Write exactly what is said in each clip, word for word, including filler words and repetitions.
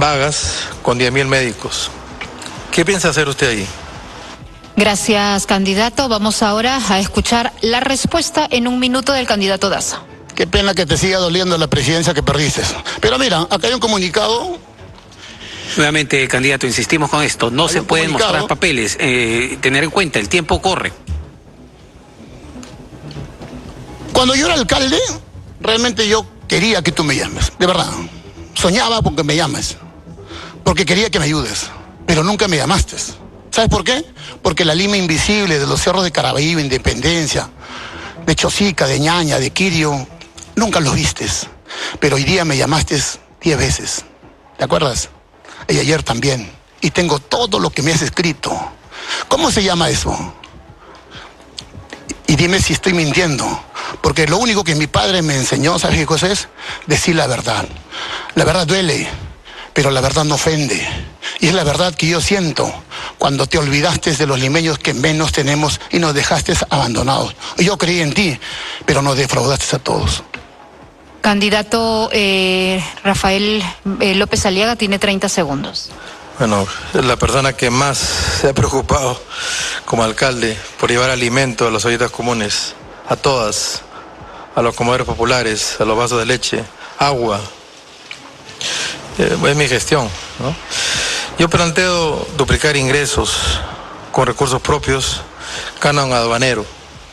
vagas con diez mil médicos. ¿Qué piensa hacer usted ahí? Gracias, candidato. Vamos ahora a escuchar la respuesta en un minuto del candidato Daza. Qué pena que te siga doliendo la presidencia que perdiste. Pero mira, acá hay un comunicado. Nuevamente, candidato, insistimos con esto. No se pueden mostrar papeles. Eh, tener en cuenta, el tiempo corre. Cuando yo era alcalde, realmente yo quería que tú me llames. De verdad. Soñaba porque me llames. Porque quería que me ayudes. Pero nunca me llamaste. ¿Sabes por qué? Porque la Lima invisible de los cerros de Caraballo, Independencia, de Chosica, de Ñaña, de Quirio, nunca los vistes. Pero hoy día me llamaste diez veces. ¿Te acuerdas? Y ayer también. Y tengo todo lo que me has escrito. ¿Cómo se llama eso? Y dime si estoy mintiendo. Porque lo único que mi padre me enseñó, ¿sabes qué cosa es? Decir la verdad. La verdad duele, pero la verdad no ofende. Y es la verdad que yo siento cuando te olvidaste de los limeños que menos tenemos y nos dejaste abandonados. Yo creí en ti, pero nos defraudaste a todos. Candidato eh, Rafael eh, López Aliaga tiene treinta segundos. Bueno, es la persona que más se ha preocupado como alcalde por llevar alimento a las ollitas comunes, a todas, a los comedores populares, a los vasos de leche, agua. Eh, es mi gestión, ¿no? Yo planteo duplicar ingresos con recursos propios, canon aduanero.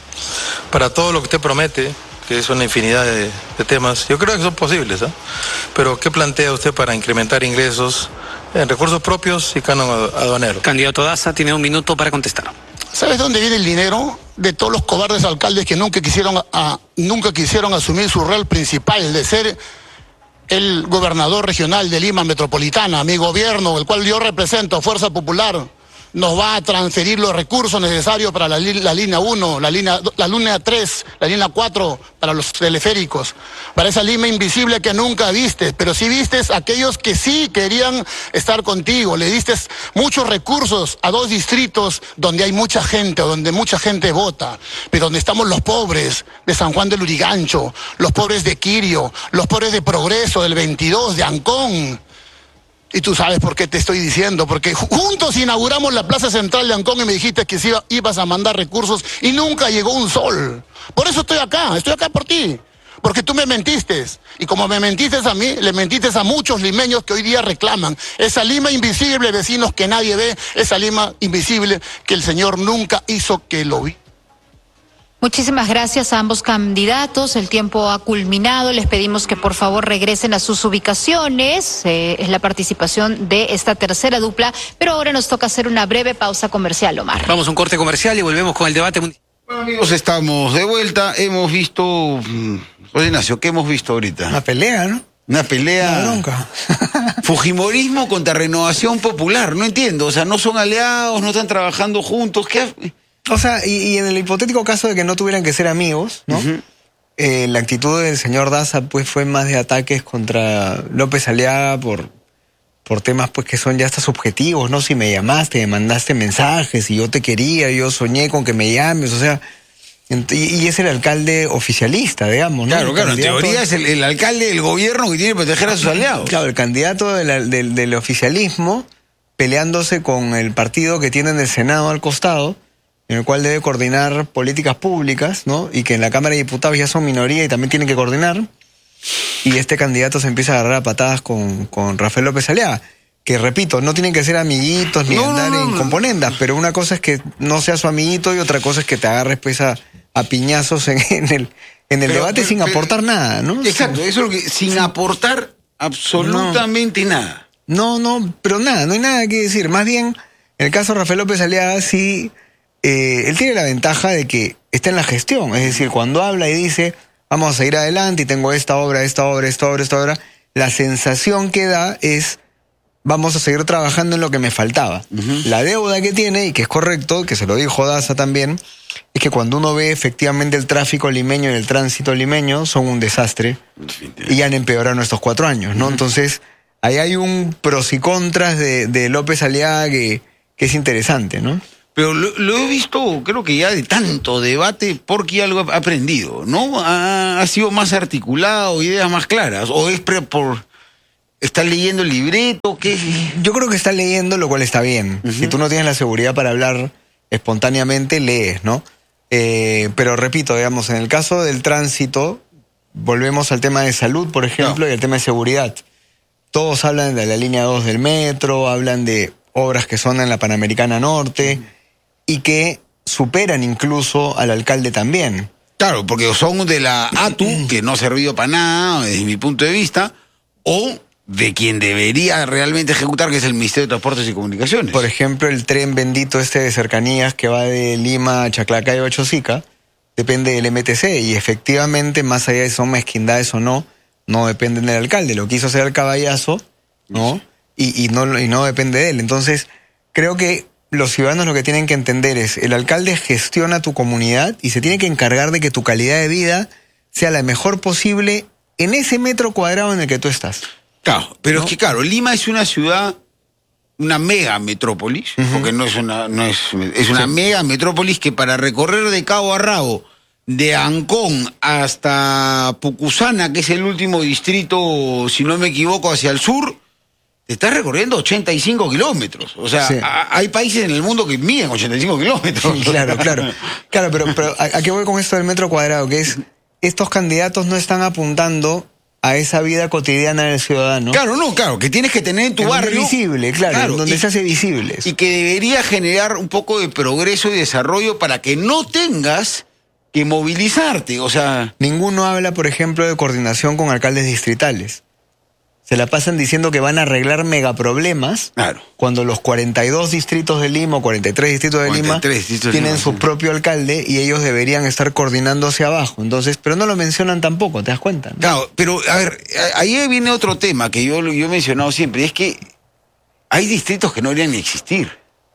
Para todo lo que usted promete, que es una infinidad de, de temas, yo creo que son posibles, ¿eh? Pero ¿qué plantea usted para incrementar ingresos en recursos propios y canon aduanero? Candidato Daza tiene un minuto para contestar. ¿Sabes dónde viene el dinero? De todos los cobardes alcaldes que nunca quisieron, a, nunca quisieron asumir su rol principal de ser el gobernador regional de Lima Metropolitana. Mi gobierno, el cual yo represento, Fuerza Popular, nos va a transferir los recursos necesarios para la, la línea uno, la línea, la línea tres, la línea cuatro, para los teleféricos, para esa Lima invisible que nunca viste, pero sí vistes a aquellos que sí querían estar contigo. Le diste muchos recursos a dos distritos donde hay mucha gente, donde mucha gente vota, pero donde estamos los pobres de San Juan del Lurigancho, los pobres de Quirio, los pobres de Progreso, del veintidós, de Ancón. Y tú sabes por qué te estoy diciendo, porque juntos inauguramos la Plaza Central de Ancón y me dijiste que sí ibas a mandar recursos y nunca llegó un sol. Por eso estoy acá, estoy acá por ti, porque tú me mentiste. Y como me mentiste a mí, le mentiste a muchos limeños que hoy día reclaman esa Lima invisible, vecinos que nadie ve, esa Lima invisible que el Señor nunca hizo que lo vi. Muchísimas gracias a ambos candidatos. El tiempo ha culminado. Les pedimos que por favor regresen a sus ubicaciones. Eh, es la participación de esta tercera dupla. Pero ahora nos toca hacer una breve pausa comercial, Omar. Vamos a un corte comercial y volvemos con el debate mundial. Bueno, amigos, estamos de vuelta. Hemos visto... José Ignacio, ¿qué hemos visto ahorita? Una pelea, ¿no? Una pelea... Una bronca. Fujimorismo contra Renovación Popular. No entiendo. O sea, no son aliados, no están trabajando juntos. ¿Qué...? O sea, y, y en el hipotético caso de que no tuvieran que ser amigos, ¿no? Uh-huh. eh, la actitud del señor Daza pues fue más de ataques contra López Aliaga por, por temas pues que son ya hasta subjetivos, ¿no? Si me llamaste, me mandaste mensajes, y yo te quería, yo soñé con que me llames, o sea, y, y es el alcalde oficialista, digamos, ¿no? Claro, el claro, en teoría es el, el alcalde del gobierno que tiene que proteger a sus aliados. Claro, el candidato de la, del, del oficialismo peleándose con el partido que tiene en el Senado al costado, en el cual debe coordinar políticas públicas, ¿no? Y que en la Cámara de Diputados ya son minoría y también tienen que coordinar. Y este candidato se empieza a agarrar a patadas con, con Rafael López Aliaga, que repito, no tienen que ser amiguitos ni no, andar no, no, en componendas, pero una cosa es que no sea su amiguito y otra cosa es que te agarres pues a, a piñazos en, en el, en el pero, debate pero, sin pero, aportar nada, ¿no? Exacto, eso es lo que, sin sí. aportar absolutamente no, nada. No, no, pero nada, no hay nada que decir. Más bien, en el caso de Rafael López Aliaga sí... Eh, él tiene la ventaja de que está en la gestión, es decir, cuando habla y dice vamos a seguir adelante y tengo esta obra, esta obra, esta obra, esta obra, la sensación que da es vamos a seguir trabajando en lo que me faltaba. Uh-huh. La deuda que tiene, y que es correcto, que se lo dijo Daza también, es que cuando uno ve efectivamente el tráfico limeño y el tránsito limeño son un desastre y han empeorado en estos cuatro años, ¿no? Uh-huh. Entonces, ahí hay un pros y contras de, de López Aliaga que, que es interesante, ¿no? Pero lo, lo he visto, creo que ya de tanto debate, porque ya lo ha aprendido, ¿no? Ha, ha sido más articulado, ideas más claras, o es pre, por... ¿Estás leyendo el libreto? ¿Qué? Yo creo que está leyendo, lo cual está bien. Uh-huh. Si tú no tienes la seguridad para hablar espontáneamente, lees, ¿no? Eh, pero repito, digamos, en el caso del tránsito, volvemos al tema de salud, por ejemplo, no. y al tema de seguridad. Todos hablan de la línea dos del metro, hablan de obras que son en la Panamericana Norte uh-huh. y que superan incluso al alcalde también. Claro, porque son de la A T U, que no ha servido para nada, desde mi punto de vista, o de quien debería realmente ejecutar, que es el Ministerio de Transportes y Comunicaciones. Por ejemplo, el tren bendito este de cercanías que va de Lima a Chaclacayo a Chosica, depende del M T C, y efectivamente, más allá de si son mezquindades o no, no dependen del alcalde. Lo quiso hacer el Caballazo, ¿no? Sí. Y, y no y no depende de él. Entonces, creo que los ciudadanos lo que tienen que entender es, el alcalde gestiona tu comunidad y se tiene que encargar de que tu calidad de vida sea la mejor posible en ese metro cuadrado en el que tú estás. Claro, pero ¿no? Es que claro, Lima es una ciudad, una mega metrópolis, uh-huh. porque no es una, no es, es una sí. mega metrópolis que para recorrer de cabo a rabo, de Ancón hasta Pucusana, que es el último distrito, si no me equivoco, hacia el sur, te estás recorriendo ochenta y cinco kilómetros. O sea, sí. a, hay países en el mundo que miden ochenta y cinco kilómetros. Sí, claro, claro. Claro, pero, pero ¿a, a qué voy con esto del metro cuadrado? Que es, estos candidatos no están apuntando a esa vida cotidiana del ciudadano. Claro, no, claro, que tienes que tener en tu en barrio... Donde visible, claro, claro, en donde y, se hace visible. Y que debería generar un poco de progreso y desarrollo para que no tengas que movilizarte, o sea... Ninguno habla, por ejemplo, de coordinación con alcaldes distritales. Se la pasan diciendo que van a arreglar megaproblemas, claro. cuando los cuarenta y dos distritos de Lima, o cuarenta y tres distritos de Lima, distritos tienen de Lima, su sí. propio alcalde y ellos deberían estar coordinando hacia abajo. Entonces, pero no lo mencionan tampoco, ¿te das cuenta? ¿No? Claro, pero a ver, ahí viene otro tema que yo, yo he mencionado siempre, y es que hay distritos que no deberían ni existir.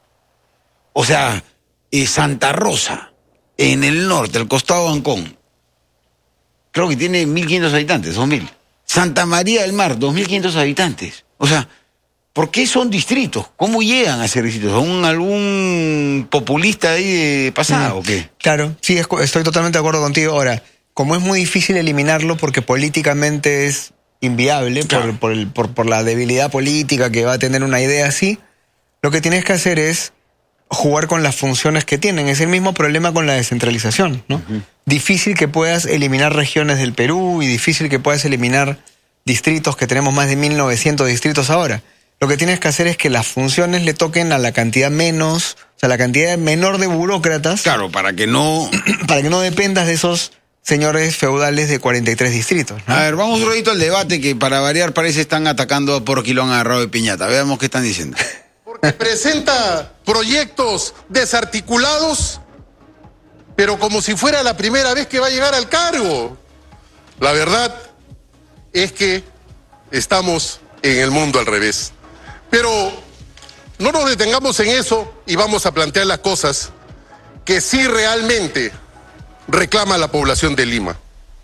O sea, eh, Santa Rosa, en el norte, al costado de Ancón, creo que tiene mil quinientos habitantes, dos mil. Santa María del Mar, dos mil quinientos habitantes. O sea, ¿por qué son distritos? ¿Cómo llegan a ser distritos? ¿Son algún populista ahí de pasada mm. o qué? Claro, sí, estoy totalmente de acuerdo contigo. Ahora, como es muy difícil eliminarlo porque políticamente es inviable, claro. por, por, el, por, por la debilidad política que va a tener una idea así, lo que tienes que hacer es jugar con las funciones que tienen. Es el mismo problema con la descentralización, ¿no? Uh-huh. Difícil que puedas eliminar regiones del Perú y difícil que puedas eliminar distritos, que tenemos más de mil novecientos distritos ahora. Lo que tienes que hacer es que las funciones le toquen a la cantidad menos, o sea, la cantidad menor de burócratas. Claro, para que no... para que no dependas de esos señores feudales de cuarenta y tres distritos, ¿no? A ver, vamos un ratito al debate que para variar parece están atacando a Porquilón agarrado de piñata. Veamos qué están diciendo. Porque presenta proyectos desarticulados, pero como si fuera la primera vez que va a llegar al cargo. La verdad es que estamos en el mundo al revés. Pero no nos detengamos en eso y vamos a plantear las cosas que sí realmente reclama la población de Lima.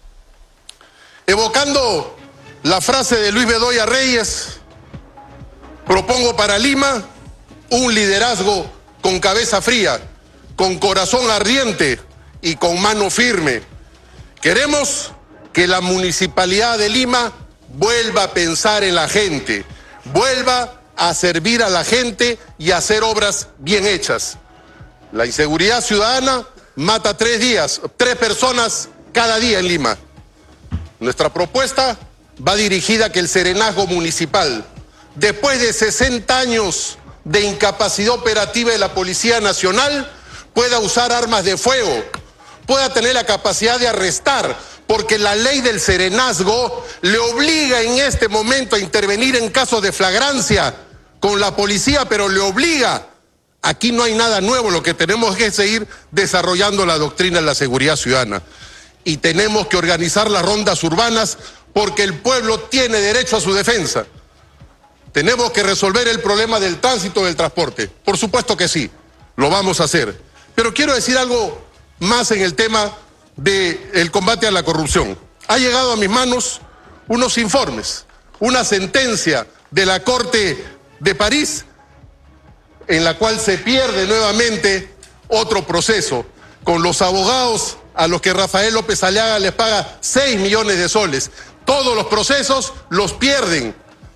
Evocando la frase de Luis Bedoya Reyes, propongo para Lima un liderazgo con cabeza fría, con corazón ardiente y con mano firme. Queremos que la Municipalidad de Lima vuelva a pensar en la gente, vuelva a servir a la gente y a hacer obras bien hechas. La inseguridad ciudadana mata tres días, tres personas cada día en Lima. Nuestra propuesta va dirigida a que el serenazgo municipal, después de sesenta años de incapacidad operativa de la Policía Nacional, pueda usar armas de fuego, pueda tener la capacidad de arrestar, porque la ley del serenazgo le obliga en este momento a intervenir en casos de flagrancia con la policía, pero le obliga. Aquí no hay nada nuevo, lo que tenemos que seguir desarrollando la doctrina de la seguridad ciudadana. Y tenemos que organizar las rondas urbanas porque el pueblo tiene derecho a su defensa. Tenemos que resolver el problema del tránsito, del transporte. Por supuesto que sí, lo vamos a hacer. Pero quiero decir algo más en el tema del combate a la corrupción. Ha llegado a mis manos unos informes, una sentencia de la Corte de París, en la cual se pierde nuevamente otro proceso con los abogados a los que Rafael López Aliaga les paga seis millones de soles. Todos los procesos los pierden.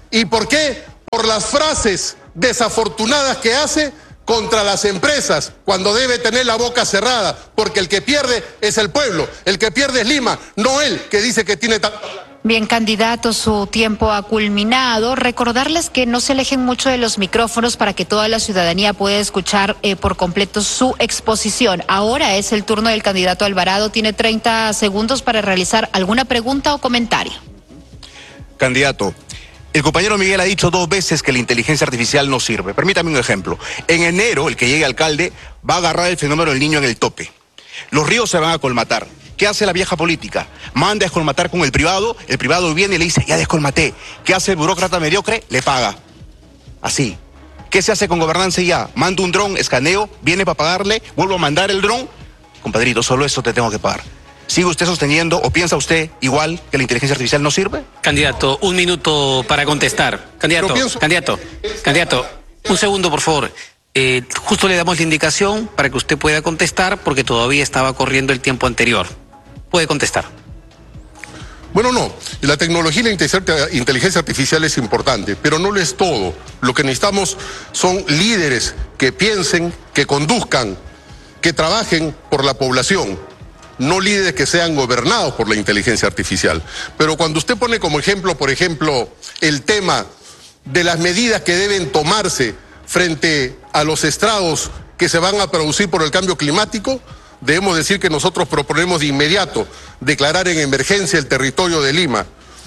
¿Y por qué? Por las frases desafortunadas que hace contra las empresas, cuando debe tener la boca cerrada, porque el que pierde es el pueblo, el que pierde es Lima, no él, que dice que tiene tanta plata. Bien, candidato, su tiempo ha culminado. Recordarles que no se alejen mucho de los micrófonos para que toda la ciudadanía pueda escuchar eh, por completo su exposición. Ahora es el turno del candidato Alvarado. Tiene treinta segundos para realizar alguna pregunta o comentario. Candidato, el compañero Miguel ha dicho dos veces que la inteligencia artificial no sirve. Permítame un ejemplo. En enero, el que llegue alcalde va a agarrar el fenómeno del niño en el tope. Los ríos se van a colmatar. ¿Qué hace la vieja política? Manda a descolmatar con el privado, el privado viene y le dice, ya descolmaté. ¿Qué hace el burócrata mediocre? Le paga. Así. ¿Qué se hace con gobernanza ya? Mando un dron, escaneo, viene para pagarle, vuelvo a mandar el dron. Compadrito, solo eso te tengo que pagar. ¿Sigue usted sosteniendo o piensa usted igual que la inteligencia artificial no sirve? Candidato, un minuto para contestar. Candidato, pienso... candidato, candidato, un segundo, por favor. Eh, justo le damos la indicación para que usted pueda contestar porque todavía estaba corriendo el tiempo anterior. Puede contestar. Bueno, no, la tecnología y la inteligencia artificial es importante, pero no lo es todo. Lo que necesitamos son líderes que piensen, que conduzcan, que trabajen por la población, no líderes que sean gobernados por la inteligencia artificial. Pero cuando usted pone como ejemplo, por ejemplo, el tema de las medidas que deben tomarse frente a los estragos que se van a producir por el cambio climático, debemos decir que nosotros proponemos de inmediato declarar en emergencia el territorio de Lima.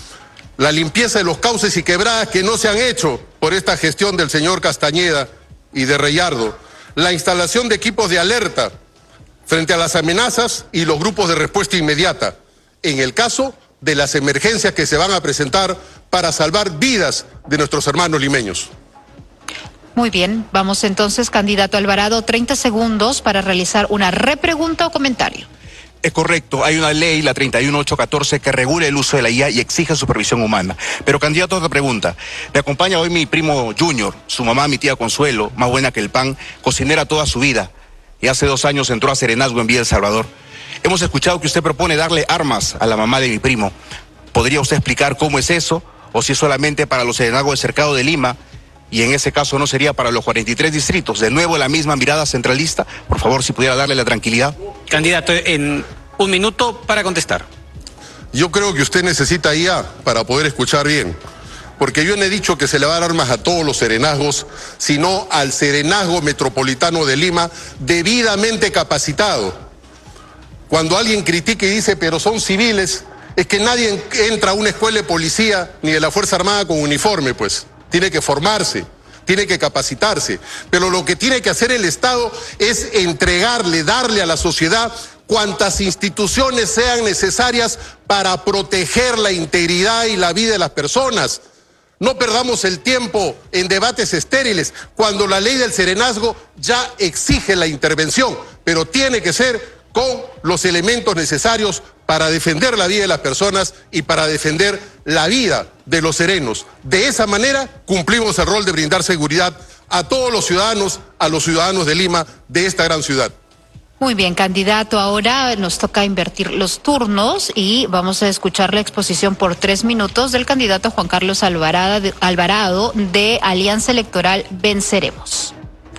La limpieza de los cauces y quebradas que no se han hecho por esta gestión del señor Castañeda y de Reyardo. La instalación de equipos de alerta frente a las amenazas y los grupos de respuesta inmediata, en el caso de las emergencias que se van a presentar para salvar vidas de nuestros hermanos limeños. Muy bien, vamos entonces, candidato Alvarado, treinta segundos para realizar una repregunta o comentario. Es correcto, hay una ley, la treinta y uno mil ochocientos catorce, que regula el uso de la I A y exige supervisión humana. Pero, candidato, otra pregunta. Me acompaña hoy mi primo Junior, su mamá, mi tía Consuelo, más buena que el pan, cocinera toda su vida. Y hace dos años entró a serenazgo en Villa El Salvador. Hemos escuchado que usted propone darle armas a la mamá de mi primo. ¿Podría usted explicar cómo es eso? ¿O si es solamente para los serenazgos del cercado de Lima? Y en ese caso no sería para los cuarenta y tres distritos. De nuevo la misma mirada centralista. Por favor, si pudiera darle la tranquilidad. Candidato, en un minuto para contestar. Yo creo que usted necesita I A para poder escuchar bien. Porque yo no he dicho que se le va a dar armas a todos los serenazgos, sino al serenazgo metropolitano de Lima debidamente capacitado. Cuando alguien critica y dice, pero son civiles, es que nadie entra a una escuela de policía ni de la Fuerza Armada con uniforme, pues. Tiene que formarse, tiene que capacitarse. Pero lo que tiene que hacer el Estado es entregarle, darle a la sociedad cuantas instituciones sean necesarias para proteger la integridad y la vida de las personas. No perdamos el tiempo en debates estériles, cuando la ley del serenazgo ya exige la intervención, pero tiene que ser con los elementos necesarios para defender la vida de las personas y para defender la vida de los serenos. De esa manera cumplimos el rol de brindar seguridad a todos los ciudadanos, a los ciudadanos de Lima, de esta gran ciudad. Muy bien, candidato, ahora nos toca invertir los turnos y vamos a escuchar la exposición por tres minutos del candidato Juan Carlos Alvarado de, Alvarado de Alianza Electoral Venceremos.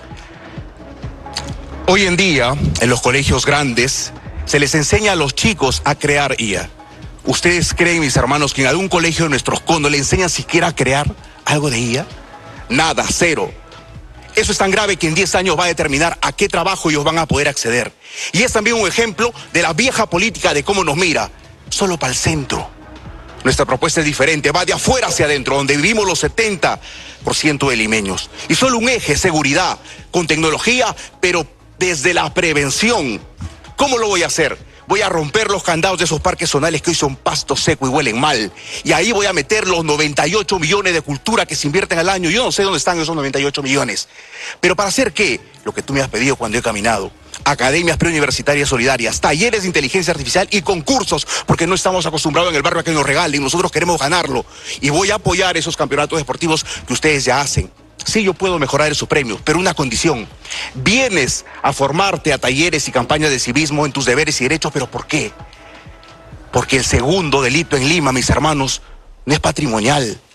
Hoy en día, en los colegios grandes, se les enseña a los chicos a crear I A. ¿Ustedes creen, mis hermanos, que en algún colegio de nuestros condos le enseñan siquiera a crear algo de I A? Nada, cero. Eso es tan grave que en diez años va a determinar a qué trabajo ellos van a poder acceder. Y es también un ejemplo de la vieja política de cómo nos mira, solo para el centro. Nuestra propuesta es diferente, va de afuera hacia adentro, donde vivimos los setenta por ciento de limeños. Y solo un eje, seguridad, con tecnología, pero desde la prevención. ¿Cómo lo voy a hacer? Voy a romper los candados de esos parques zonales que hoy son pasto seco y huelen mal. Y ahí voy a meter los noventa y ocho millones de cultura que se invierten al año. Yo no sé dónde están esos noventa y ocho millones. ¿Pero para hacer qué? Lo que tú me has pedido cuando he caminado. Academias preuniversitarias solidarias, talleres de inteligencia artificial y concursos, porque no estamos acostumbrados en el barrio a que nos regalen. Nosotros queremos ganarlo. Y voy a apoyar esos campeonatos deportivos que ustedes ya hacen. Sí, yo puedo mejorar esos premios, pero una condición. Vienes a formarte a talleres y campañas de civismo en tus deberes y derechos, ¿pero por qué? Porque el segundo delito en Lima, mis hermanos, no es patrimonial,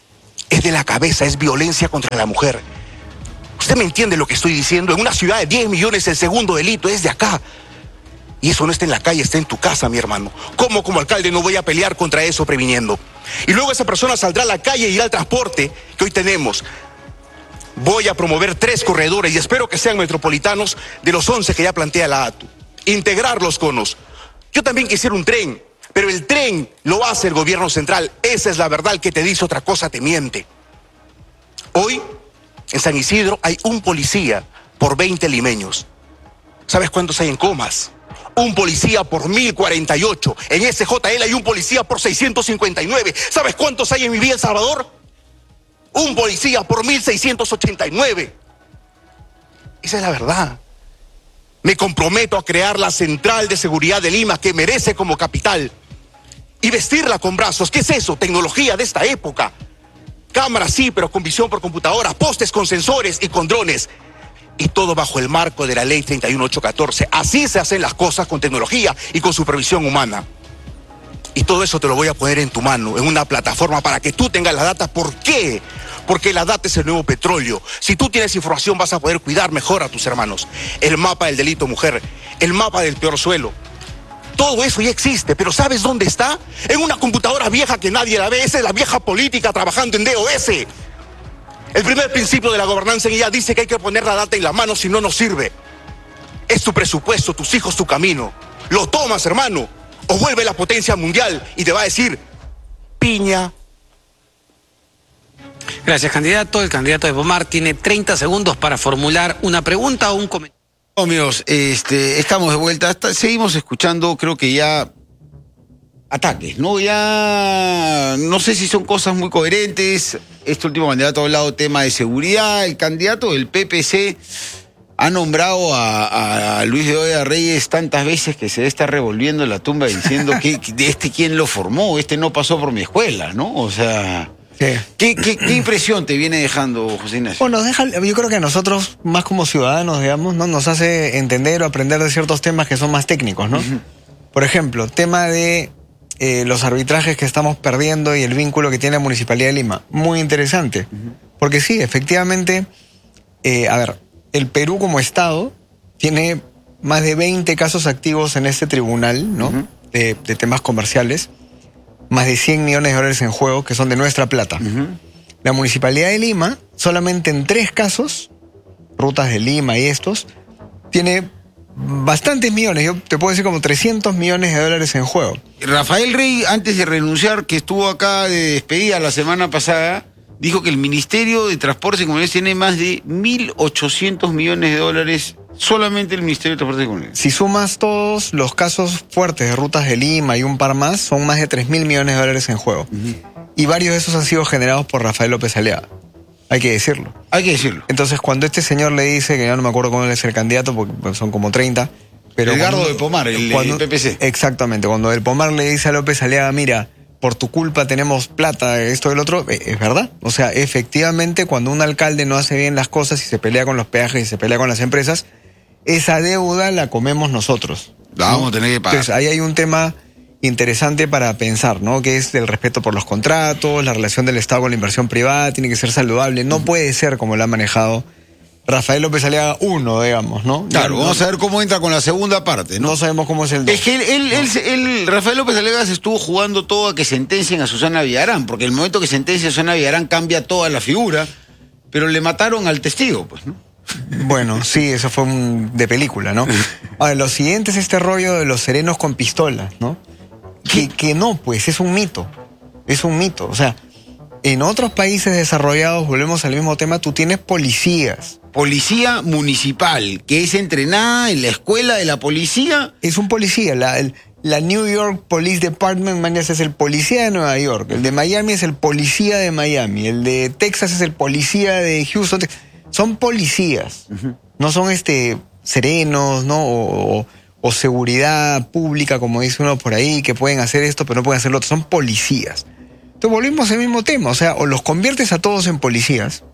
es de la cabeza, es violencia contra la mujer. ¿Usted me entiende lo que estoy diciendo? En una ciudad de diez millones el segundo delito es de acá. Y eso no está en la calle, está en tu casa, mi hermano. ¿Cómo como alcalde no voy a pelear contra eso previniendo? Y luego esa persona saldrá a la calle y irá al transporte que hoy tenemos. Voy a promover tres corredores y espero que sean metropolitanos de los once que ya plantea la A T U. Integrar los conos. Yo también quisiera un tren, pero el tren lo hace el gobierno central. Esa es la verdad, el que te dice otra cosa te miente. Hoy, en San Isidro, hay un policía por veinte limeños. ¿Sabes cuántos hay en Comas? Un policía por mil cuarenta y ocho. En S J L hay un policía por seiscientos cincuenta y nueve. ¿Sabes cuántos hay en mi Villa El Salvador? Un policía por mil seiscientos ochenta y nueve. Esa es la verdad. Me comprometo a crear la Central de Seguridad de Lima que merece como capital y vestirla con brazos. ¿Qué es eso? Tecnología de esta época. Cámaras sí, pero con visión por computadora, postes con sensores y con drones. Y todo bajo el marco de la ley treinta y uno mil ochocientos catorce. Así se hacen las cosas, con tecnología y con supervisión humana. Y todo eso te lo voy a poner en tu mano, en una plataforma para que tú tengas la data. ¿Por qué? Porque la data es el nuevo petróleo. Si tú tienes información vas a poder cuidar mejor a tus hermanos. El mapa del delito mujer, el mapa del peor suelo. Todo eso ya existe, pero ¿sabes dónde está? En una computadora vieja que nadie la ve. Esa es la vieja política trabajando en D O S. El primer principio de la gobernanza en ella dice que hay que poner la data en la mano, si no, no sirve. Es tu presupuesto, tus hijos, tu camino. Lo tomas, hermano, o vuelve la potencia mundial y te va a decir, piña. Gracias, candidato. El candidato de Pomar tiene treinta segundos para formular una pregunta o un comentario. Amigos, este, estamos de vuelta. Hasta, seguimos escuchando, creo que ya ataques, ¿no? Ya no sé si son cosas muy coherentes. Este último candidato ha hablado tema de seguridad. El candidato del P P C ha nombrado a, a Luis Bedoya Reyes tantas veces que se está revolviendo en la tumba diciendo que de este quién lo formó, este no pasó por mi escuela, ¿no? O sea, sí. ¿qué, qué, qué impresión te viene dejando, José Ignacio? Bueno, deja, yo creo que a nosotros, más como ciudadanos, digamos, ¿no? Nos hace entender o aprender de ciertos temas que son más técnicos, ¿no? Uh-huh. Por ejemplo, tema de Eh, los arbitrajes que estamos perdiendo y el vínculo que tiene la Municipalidad de Lima. Muy interesante. Uh-huh. Porque sí, efectivamente, eh, a ver, el Perú como Estado tiene más de veinte casos activos en este tribunal, ¿no? Uh-huh. de, de temas comerciales, más de cien millones de dólares en juego que son de nuestra plata. Uh-huh. La Municipalidad de Lima, solamente en tres casos, rutas de Lima y estos, tiene bastantes millones, yo te puedo decir como trescientos millones de dólares en juego. Rafael Rey, antes de renunciar, que estuvo acá de despedida la semana pasada, dijo que el Ministerio de Transportes y Comunicaciones tiene más de mil ochocientos millones de dólares, solamente el Ministerio de Transportes y Comunicaciones. Si sumas todos los casos fuertes de rutas de Lima y un par más, son más de tres mil millones de dólares en juego. Uh-huh. Y varios de esos han sido generados por Rafael López Aliaga. Hay que decirlo. Hay que decirlo. Entonces, cuando este señor le dice, que ya no me acuerdo cómo es el candidato, porque son como treinta, pero Edgardo cuando, de Pomar, el, cuando, el P P C. Exactamente, cuando el Pomar le dice a López Aliaga, mira, por tu culpa tenemos plata, esto y el otro, es verdad. O sea, efectivamente, cuando un alcalde no hace bien las cosas y se pelea con los peajes y se pelea con las empresas, esa deuda la comemos nosotros. La vamos a tener que pagar. Entonces, ahí hay un tema interesante para pensar, ¿no? Que es el respeto por los contratos, la relación del Estado con la inversión privada, tiene que ser saludable. No puede ser como lo ha manejado Rafael López Aliaga uno, digamos, ¿no? Claro, no, vamos a ver cómo entra con la segunda parte, ¿no? No sabemos cómo es el dos. Es que él, él, él, él, Rafael López Aliaga se estuvo jugando todo a que sentencien a Susana Villarán, porque el momento que sentencia a Susana Villarán cambia toda la figura, pero le mataron al testigo, pues, ¿no? Bueno, sí, eso fue un, de película, ¿no? Ahora, lo siguiente es este rollo de los serenos con pistolas, ¿no? Que, que no, pues, es un mito. Es un mito. O sea, en otros países desarrollados, volvemos al mismo tema, tú tienes policías. Policía municipal, que es entrenada en la escuela de la policía. Es un policía. La, el, la New York Police Department, mañana es el policía de Nueva York. El de Miami es el policía de Miami. El de Texas es el policía de Houston. Son policías. Uh-huh. No son este serenos, ¿no? O, o, o seguridad pública, como dice uno por ahí, que pueden hacer esto, pero no pueden hacer lo otro. Son policías. Entonces volvimos al mismo tema. O sea, o los conviertes a todos en policías,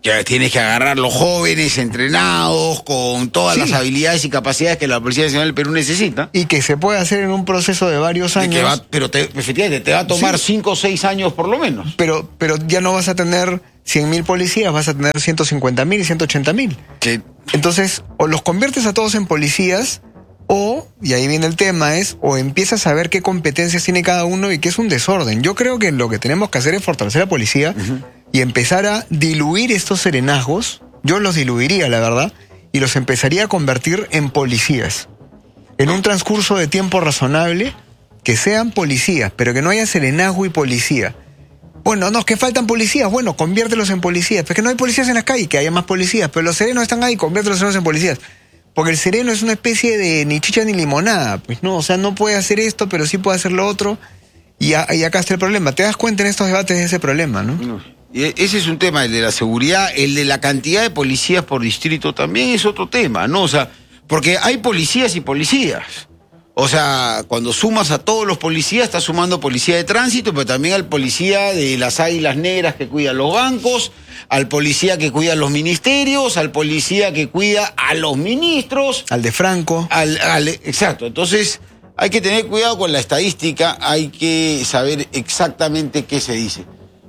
Que tienes que agarrar los jóvenes entrenados con todas Sí. las habilidades y capacidades que la Policía Nacional del Perú necesita. Y que se puede hacer en un proceso de varios De años. que va- pero te, efectivamente te va a tomar Sí. cinco o seis años por lo menos. Pero, pero ya no vas a tener cien mil policías, vas a tener ciento cincuenta mil y ciento ochenta mil. Que Entonces, o los conviertes a todos en policías, o, y ahí viene el tema, es, o empiezas a ver qué competencias tiene cada uno y qué es un desorden. Yo creo que lo que tenemos que hacer es fortalecer a la policía y empezar a diluir estos serenazgos. Yo los diluiría, la verdad, y los empezaría a convertir en policías. En un transcurso de tiempo razonable, que sean policías, pero que no haya serenazgo y policía. Bueno, no, es que faltan policías. Bueno, conviértelos en policías. Pero es que no hay policías en las calles, que haya más policías. Pero los serenos están ahí, conviértelos en policías. Porque el sereno es una especie de ni chicha ni limonada. Pues no, o sea, no puede hacer esto, pero sí puede hacer lo otro. Y, a- y acá está el problema. ¿Te das cuenta en estos debates de ese problema, no? Y ese es un tema, el de la seguridad, el de la cantidad de policías por distrito también es otro tema, ¿no? O sea, porque hay policías y policías. O sea, cuando sumas a todos los policías, estás sumando policía de tránsito, pero también al policía de las águilas negras que cuida los bancos, al policía que cuida los ministerios, al policía que cuida a los ministros. Al de Franco. Al, al- exacto, entonces hay que tener cuidado con la estadística, hay que saber exactamente qué se dice.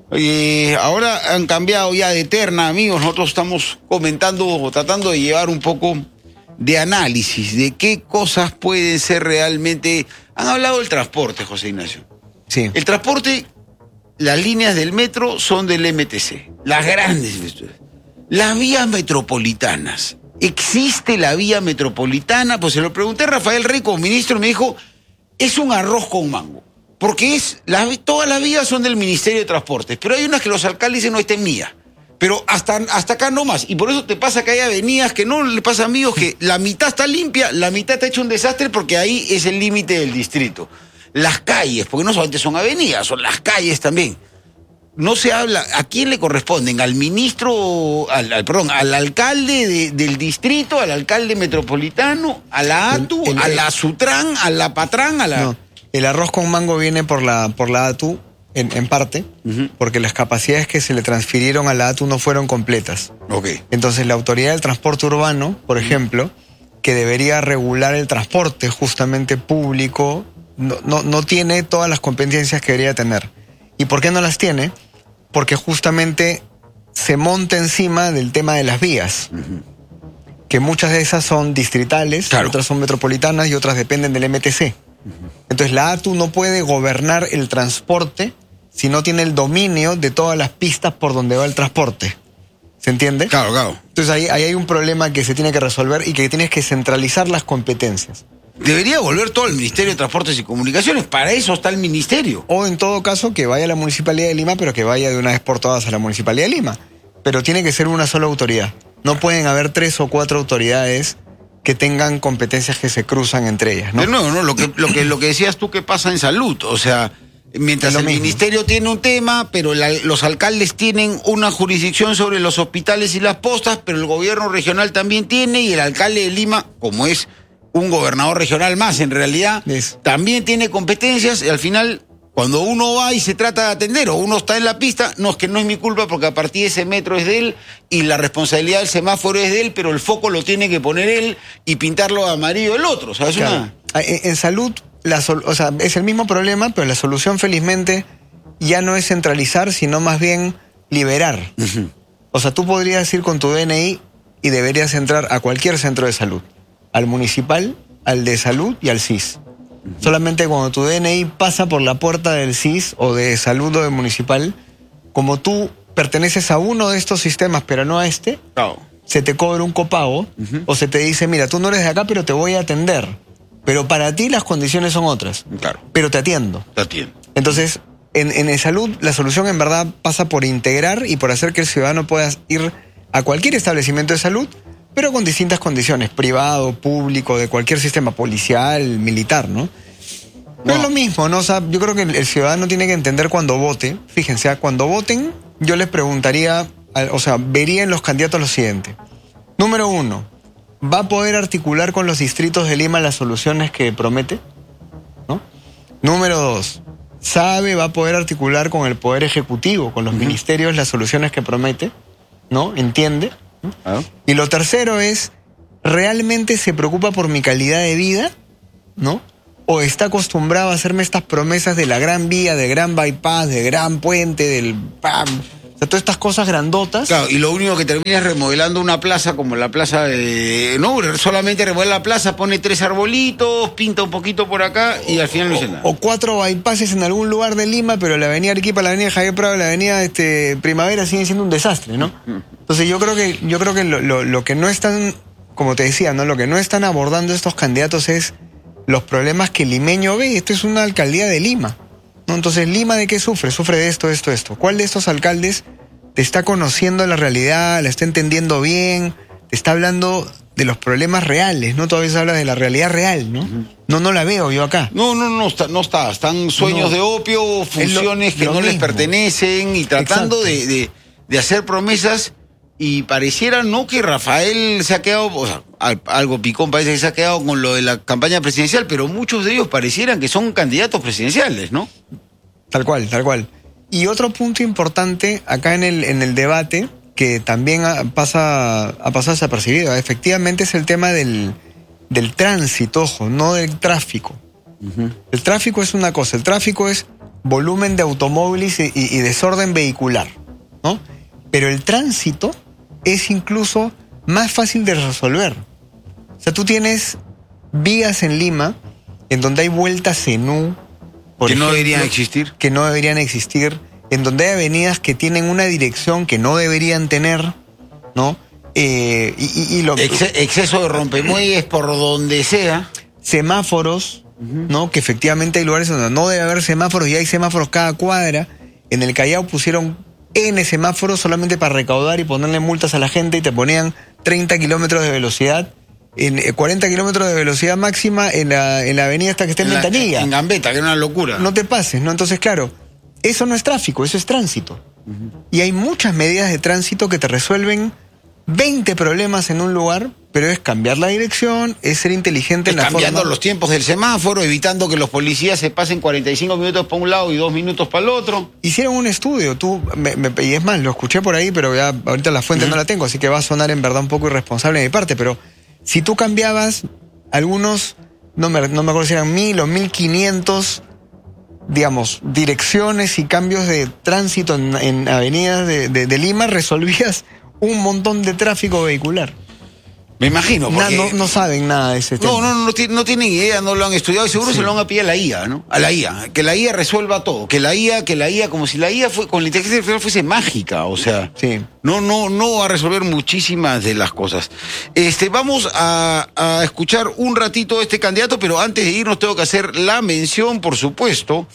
Eh, ahora han cambiado ya de terna, amigos, nosotros estamos comentando o tratando de llevar un poco de análisis de qué cosas pueden ser realmente... Han hablado del transporte, José Ignacio. Sí. El transporte, las líneas del metro son del M T C, las grandes. Las vías metropolitanas. ¿Existe la vía metropolitana? Pues se lo pregunté a Rafael Rey como ministro y me dijo, es un arroz con mango. Porque es la, todas las vías son del Ministerio de Transportes, pero hay unas que los alcaldes dicen no, esta es mía. Pero hasta, hasta acá no más. Y por eso te pasa que hay avenidas que no le pasa, amigos, que la mitad está limpia, la mitad está hecho un desastre porque ahí es el límite del distrito. Las calles, porque no solamente son avenidas, son las calles también. No se habla, ¿a quién le corresponden? ¿Al ministro, al, al- perdón, al alcalde de- del distrito, al alcalde metropolitano, a la A T U, El- el- a la Sutran, a la Patrán, a la... No, el arroz con mango viene por la, por la A T U, en, en parte, Ujú. porque las capacidades que se le transfirieron a la A T U no fueron completas. Ok. Entonces, la Autoridad del Transporte Urbano, por ejemplo, que debería regular el transporte justamente público, no, no, no tiene todas las competencias que debería tener. ¿Y por qué no las tiene? Porque justamente se monta encima del tema de las vías, que muchas de esas son distritales, Claro. otras son metropolitanas y otras dependen del M T C. Entonces, la A T U no puede gobernar el transporte si no tiene el dominio de todas las pistas por donde va el transporte. ¿Se entiende? Claro, claro. Entonces ahí, ahí hay un problema que se tiene que resolver y que tienes que centralizar las competencias. Debería volver todo el Ministerio de Transportes y Comunicaciones. Para eso está el ministerio. O en todo caso que vaya a la Municipalidad de Lima, pero que vaya de una vez por todas a la Municipalidad de Lima. Pero tiene que ser una sola autoridad. No pueden haber tres o cuatro autoridades que tengan competencias que se cruzan entre ellas, ¿no? De nuevo, ¿no? Lo que, lo que, lo que decías tú que pasa en salud. O sea, mientras Es lo el mismo. ministerio tiene un tema, pero la- los alcaldes tienen una jurisdicción sobre los hospitales y las postas, pero el gobierno regional también tiene, y el alcalde de Lima, como es un gobernador regional más en realidad, Es. también tiene competencias, y al final, cuando uno va y se trata de atender, o uno está en la pista, no, es que no es mi culpa porque a partir de ese metro es de él, y la responsabilidad del semáforo es de él, pero el foco lo tiene que poner él y pintarlo de amarillo el otro. O sea, es Claro. una... En, en salud, la sol- o sea, es el mismo problema, pero la solución felizmente ya no es centralizar, sino más bien liberar. O sea, tú podrías ir con tu D N I y deberías entrar a cualquier centro de salud, al municipal, al de salud y al C I S. Solamente cuando tu D N I pasa por la puerta del C I S o de salud o de municipal, como tú perteneces a uno de estos sistemas pero no a este, Claro. se te cobra un copago o se te dice, mira, tú no eres de acá pero te voy a atender. Pero para ti las condiciones son otras, Claro, pero te atiendo. te atiendo. Entonces, en, en el salud, la solución en verdad pasa por integrar y por hacer que el ciudadano pueda ir a cualquier establecimiento de salud, pero con distintas condiciones, privado, público, de cualquier sistema policial, militar, ¿no? No es lo mismo, ¿no? O sea, yo creo que el, el ciudadano tiene que entender cuando vote, fíjense, ¿ah? Cuando voten, yo les preguntaría, al- o sea, vería en los candidatos lo siguiente. Número uno, ¿va a poder articular con los distritos de Lima las soluciones que promete? ¿No? Número dos, ¿sabe, va a poder articular con el Poder Ejecutivo, con los ministerios, las soluciones que promete? ¿no? Entiende. ¿no? Ah. Y lo tercero es, ¿realmente se preocupa por mi calidad de vida? ¿No? ¿O está acostumbrado a hacerme estas promesas de la gran vía, del gran bypass, del gran puente, del ¡pam! O sea, todas estas cosas grandotas. Claro, y lo único que termina es remodelando una plaza como la plaza de... No, solamente remodela la plaza, pone tres arbolitos, pinta un poquito por acá y al final no hizo nada. O cuatro bypasses en algún lugar de Lima, pero la avenida Arequipa, la avenida Javier Prado, la avenida este, Primavera siguen siendo un desastre, ¿no? Entonces yo creo que, yo creo que lo, lo, lo que no están, como te decía, ¿no? Lo que no están abordando estos candidatos es los problemas que el limeño ve. Esto es una alcaldía de Lima, ¿no? Entonces, ¿Lima de qué sufre? Sufre de esto, esto, esto. ¿Cuál de estos alcaldes te está conociendo la realidad, la está entendiendo bien, te está hablando de los problemas reales, ¿no? Todavía se habla de la realidad real, ¿no? Uh-huh. No, no la veo yo acá. No, no, no está, no está. Están sueños no. de opio, funciones lo, que lo no mismo. les pertenecen y tratando de, de, de hacer promesas. Y pareciera, ¿no?, que Rafael se ha quedado, o sea, algo picón parece que se ha quedado con lo de la campaña presidencial, pero muchos de ellos parecieran que son candidatos presidenciales, ¿no? Tal cual, tal cual. Y otro punto importante acá en el, en el debate, que también ha, pasa, ha pasado desapercibido, efectivamente es el tema del, del tránsito, ojo, no del tráfico. Uh-huh. El tráfico es una cosa, el tráfico es volumen de automóviles y, y, y desorden vehicular, ¿no? Pero el tránsito es incluso más fácil de resolver. O sea, tú tienes vías en Lima en donde hay vueltas en U, por que ejemplo, no deberían existir. Que no deberían existir, en donde hay avenidas que tienen una dirección que no deberían tener, ¿no? Eh, y, y, y lo, Ex- exceso de rompemuelles por donde sea. Semáforos, uh-huh. ¿no? Que efectivamente hay lugares donde no debe haber semáforos y hay semáforos cada cuadra. En el Callao pusieron N semáforos solamente para recaudar y ponerle multas a la gente y te ponían treinta kilómetros de velocidad, en cuarenta kilómetros de velocidad máxima en la, en la avenida esta que está en, en Ventanilla. En Gambetta, que es una locura. No te pases, ¿no? Entonces, claro, eso no es tráfico, eso es tránsito. Uh-huh. Y hay muchas medidas de tránsito que te resuelven veinte problemas en un lugar, pero es cambiar la dirección, es ser inteligente es en la cambiando forma. los tiempos del semáforo, evitando que los policías se pasen cuarenta y cinco minutos para un lado y dos minutos para el otro. Hicieron un estudio, tú, me, me, y es más, lo escuché por ahí, pero ya ahorita la fuente uh-huh. no la tengo, así que va a sonar en verdad un poco irresponsable de mi parte, pero si tú cambiabas algunos, no me, no me acuerdo si eran mil o mil quinientos, digamos, direcciones y cambios de tránsito en, en avenidas de, de, de Lima, resolvías un montón de tráfico vehicular. Me imagino, porque... No, no, no saben nada de ese tema. No, no, no, no, no tienen idea, no lo han estudiado y seguro sí. se lo van a pedir a la I A, ¿no? A la I A, que la I A resuelva todo, que la I A, que la I A, como si la I A fue, con la inteligencia artificial fuese mágica, o sea, sí. no, no, no va a resolver muchísimas de las cosas. Este, vamos a, a escuchar un ratito a este candidato, pero antes de irnos tengo que hacer la mención, por supuesto,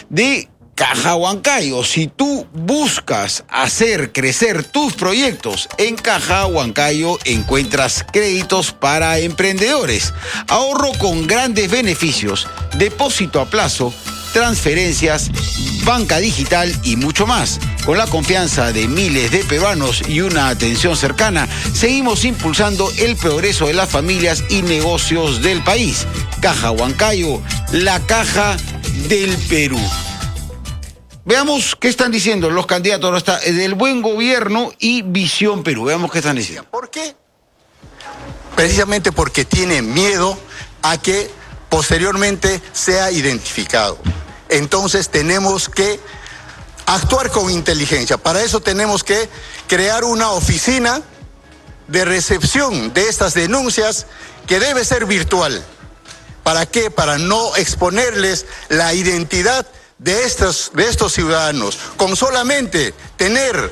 de Caja Huancayo. Si tú buscas hacer crecer tus proyectos, en Caja Huancayo encuentras créditos para emprendedores, ahorro con grandes beneficios, depósito a plazo, transferencias, banca digital y mucho más. Con la confianza de miles de peruanos y una atención cercana, seguimos impulsando el progreso de las familias y negocios del país. Caja Huancayo, la caja del Perú. Veamos qué están diciendo los candidatos del Buen Gobierno y Visión Perú. Veamos qué están diciendo. ¿Por qué? Precisamente porque tiene miedo a que posteriormente sea identificado. Entonces tenemos que actuar con inteligencia. Para eso tenemos que crear una oficina de recepción de estas denuncias que debe ser virtual. ¿Para qué? Para no exponerles la identidad de estos, de estos ciudadanos. Con solamente tener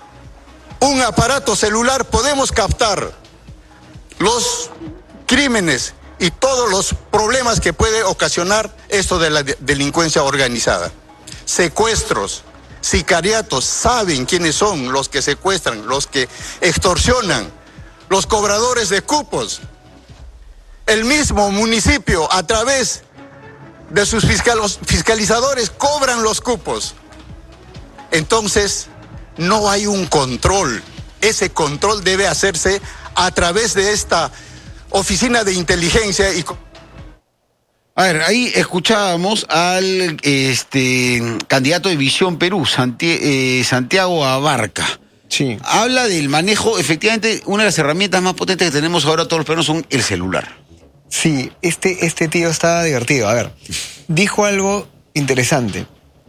un aparato celular podemos captar los crímenes y todos los problemas que puede ocasionar esto de la de- delincuencia organizada. Secuestros, sicariatos, saben quiénes son los que secuestran, los que extorsionan, los cobradores de cupos. El mismo municipio, a través de sus fiscal- fiscalizadores, cobran los cupos. Entonces, no hay un control. Ese control debe hacerse a través de esta oficina de inteligencia y... A ver, ahí escuchábamos al este candidato de Visión Perú, Santi- eh, Santiago Abarca. Sí. Habla del manejo, efectivamente, una de las herramientas más potentes que tenemos ahora todos los peruanos son el celular. Sí, este, este tío estaba divertido. A ver, dijo algo interesante.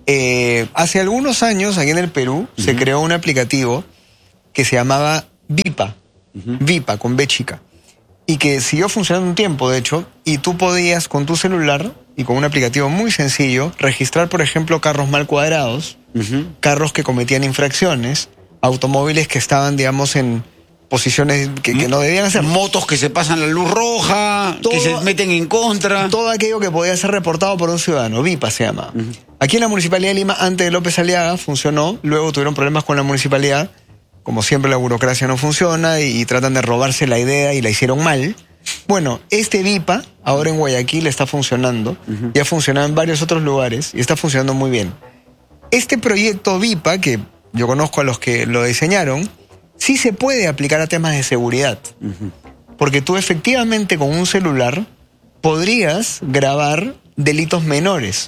Eh, hace algunos años, aquí en el Perú, uh-huh. se creó un aplicativo que se llamaba Vipa. Uh-huh. Vipa, con B chica. Y que siguió funcionando un tiempo, de hecho, y tú podías con tu celular y con un aplicativo muy sencillo registrar, por ejemplo, carros mal cuadrados, uh-huh. carros que cometían infracciones, automóviles que estaban, digamos, en posiciones que, que no debían hacer. Motos que se pasan la luz roja, todo, que se meten en contra. Todo aquello que podía ser reportado por un ciudadano. Vipa se llama. Uh-huh. Aquí en la Municipalidad de Lima, antes de López Aliaga, funcionó. Luego tuvieron problemas con la municipalidad. Como siempre, la burocracia no funciona y, y tratan de robarse la idea y la hicieron mal. Bueno, este Vipa, ahora en Guayaquil, está funcionando. Uh-huh. Ya ha funcionado en varios otros lugares y está funcionando muy bien. Este proyecto Vipa, que yo conozco a los que lo diseñaron, sí se puede aplicar a temas de seguridad. Uh-huh. Porque tú efectivamente con un celular podrías grabar delitos menores.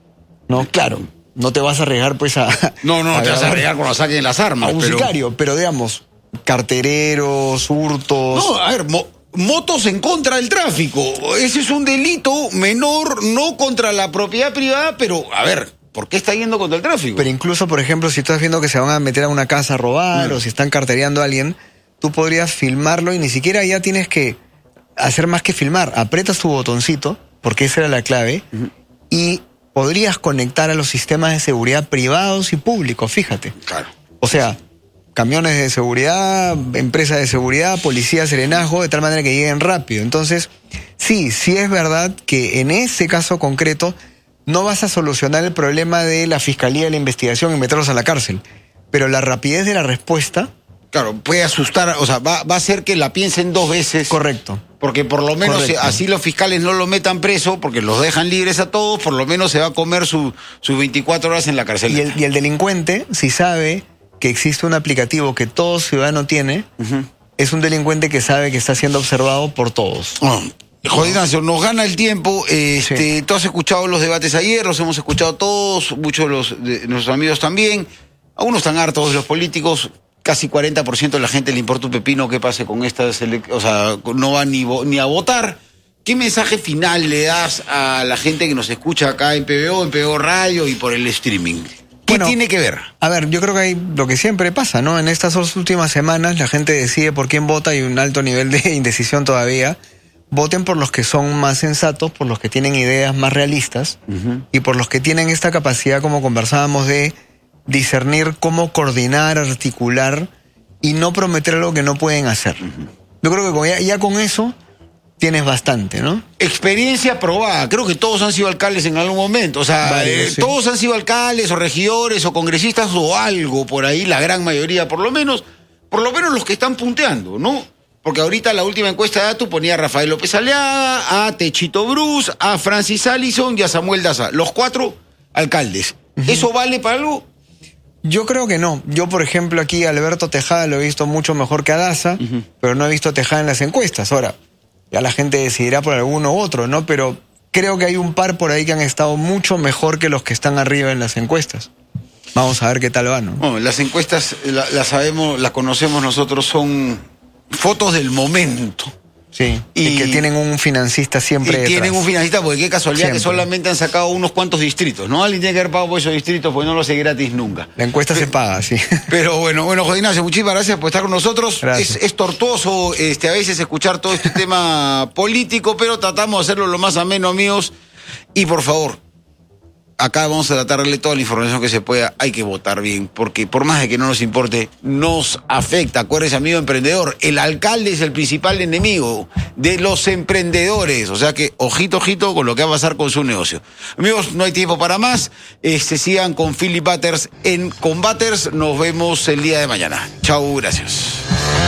No, claro, no te vas a arriesgar pues a... No, no, a te vas a arriesgar cuando saquen las armas. A un pero... sicario, pero digamos, cartereros, hurtos... No, a ver, mo motos en contra del tráfico. Ese es un delito menor, no contra la propiedad privada, pero, a ver... ¿Por qué está yendo contra el tráfico? Pero incluso, por ejemplo, si estás viendo que se van a meter a una casa a robar no. o si están cartereando a alguien, tú podrías filmarlo y ni siquiera ya tienes que hacer más que filmar. Aprietas tu botoncito, porque esa era la clave, uh-huh. y podrías conectar a los sistemas de seguridad privados y públicos, fíjate. Claro. O sea, camiones de seguridad, empresas de seguridad, policía, serenazgo, de tal manera que lleguen rápido. Entonces, sí, sí es verdad que en ese caso concreto no vas a solucionar el problema de la fiscalía de la investigación y meterlos a la cárcel. Pero la rapidez de la respuesta... Claro, puede asustar, o sea, va, va a hacer que la piensen dos veces. Correcto. Porque por lo menos Correcto. así los fiscales no lo metan preso, porque los dejan libres a todos, por lo menos se va a comer sus su veinticuatro horas en la cárcel. Y el, y el delincuente, si sabe que existe un aplicativo que todo ciudadano tiene, uh-huh. es un delincuente que sabe que está siendo observado por todos. Oh. José Ignacio, nos gana el tiempo. Este, sí. Tú has escuchado los debates ayer, los hemos escuchado todos, muchos de, los, de nuestros amigos también. Algunos están hartos de los políticos, casi cuarenta por ciento de la gente le importa un pepino qué pase con estas elecciones, o sea, no va ni, ni a votar. ¿Qué mensaje final le das a la gente que nos escucha acá en P B O, en P B O Radio y por el streaming? ¿Qué bueno, tiene que ver? A ver, yo creo que hay lo que siempre pasa, ¿no? En estas dos últimas semanas la gente decide por quién vota y un alto nivel de indecisión todavía. Voten por los que son más sensatos, por los que tienen ideas más realistas uh-huh. y por los que tienen esta capacidad, como conversábamos, de discernir cómo coordinar, articular y no prometer algo que no pueden hacer. Uh-huh. Yo creo que ya, ya con eso tienes bastante, ¿no? Experiencia probada. Creo que todos han sido alcaldes en algún momento. O sea, vale, eh, sí. todos han sido alcaldes o regidores o congresistas o algo por ahí, la gran mayoría por lo menos, por lo menos los que están punteando, ¿no? Porque ahorita la última encuesta de Datu ponía a Rafael López Aliaga, a Techito Bruce, a Francis Allison y a Samuel Daza. Los cuatro alcaldes. Uh-huh. ¿Eso vale para algo? Yo creo que no. Yo, por ejemplo, aquí a Alberto Tejada lo he visto mucho mejor que a Daza, uh-huh. pero no he visto a Tejada en las encuestas. Ahora, ya la gente decidirá por alguno u otro, ¿no? Pero creo que hay un par por ahí que han estado mucho mejor que los que están arriba en las encuestas. Vamos a ver qué tal va, ¿no? Bueno, las encuestas las la sabemos, las conocemos nosotros, son fotos del momento. Sí, y, y que tienen un financista siempre y detrás. Tienen un financista, porque qué casualidad siempre. Que solamente han sacado unos cuantos distritos, ¿no? Alguien tiene que haber pagado por esos distritos, porque no lo sé gratis nunca. La encuesta pero, se paga, sí. Pero bueno, bueno, José Ignacio, muchísimas gracias por estar con nosotros. Es, es tortuoso este, a veces escuchar todo este tema político, pero tratamos de hacerlo lo más ameno, amigos. Y por favor, acá vamos a tratar de darle toda la información que se pueda. Hay que votar bien, porque por más de que no nos importe, nos afecta. Acuérdese, amigo emprendedor, el alcalde es el principal enemigo de los emprendedores. O sea que, ojito, ojito con lo que va a pasar con su negocio. Amigos, no hay tiempo para más. Este, sigan con Philip Butters en Combaters. Nos vemos el día de mañana. Chau, gracias.